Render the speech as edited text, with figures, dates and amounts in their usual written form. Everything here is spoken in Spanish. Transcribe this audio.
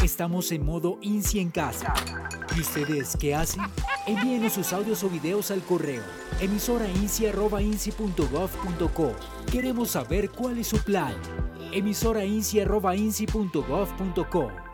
Estamos en modo INSI en casa. ¿Y ustedes qué hacen? Envíenos sus audios o videos al correo emisorainsi@insi.gov.co. Queremos saber cuál es su plan. emisorainsi@insi.gov.co.